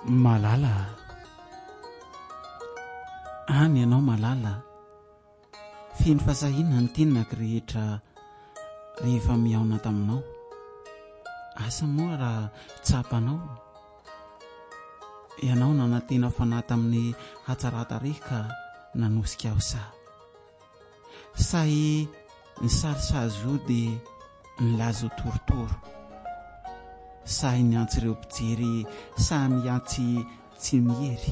malala any ianao malala finy fasahina ny tenaka rehetra rehefa miaona taminao asa moa raha tsapanao ianao nanantena fanahy tamin'ny hatsaratare ka nanosika aho say ny sarisazy io dia nilazo torotoro say niantsy ireo mpijery sa miantsy tsy mihery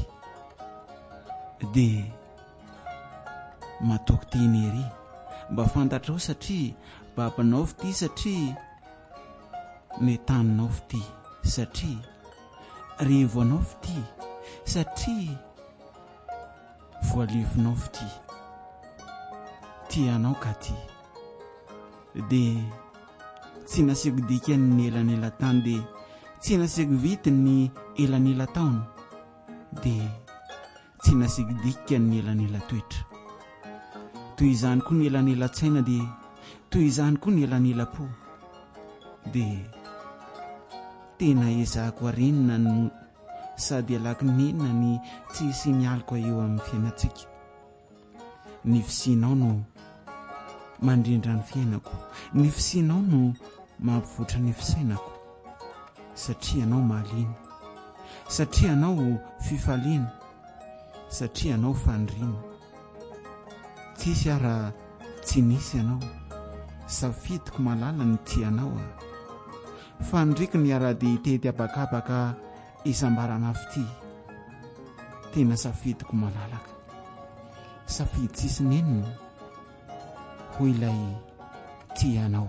dia matoky teny ery mba fantatrao satria babanao fity satria netaninao fity satria revoanao fity satria voalevinao fity tianao ka ty dia tsy nasiako dika ny elanela tany dia tsy nasiako vity ny elanela taona dia tsy nasiako dika ny elanela toetra toy izany koa ny elanela tsaina dia toy izany koa ny elanela-po dia tena ezahako arenina no sady alako nenina ny tsy sy mialako eo amin'ny fiainantsika ny fisinao no mandrindra ny fiainako ny fisinao no mampivoatra ny fisainako satria anao mahaliana satria anao fifaliana satria anao fandriana tsisy ara tsy nisy anao safidiko malala ny tianao fandriko ny ara-dia tety abakabaka isambarana fity tena safidiko malalaka safidy tsisy nenina ho ilay tianao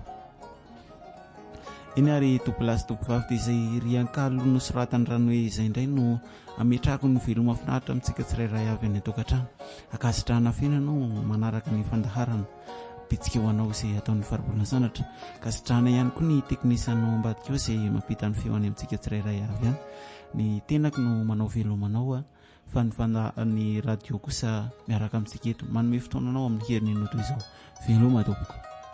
iny ary topolasy topovavy dia izay riankalo no soratany rano hoe izay indray no ametrahako ny veloma finaritra amintsika tsirairay avy any an-tokantrano akasitrahana fiainanao manaraka ny fandaharana pitsika ho anao izay ataon'ny faribolana sanatra kasitrahana ihany koa ny teknisanao ambadika eo izay mampita ny feo any amintsika tsirairay avy any ny tenako no manao velomanao fa ny radio kosa miaraka amintsika eto manome fotoananao amin'ny herin'ny noto izao veloma tompoko